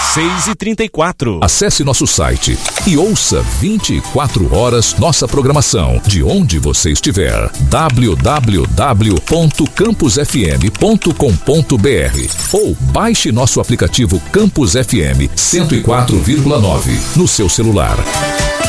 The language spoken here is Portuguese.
6h34. Acesse nosso site e ouça 24 horas nossa programação, de onde você estiver. www.campusfm.com.br ou baixe nosso aplicativo Campus FM 104,9 no seu celular.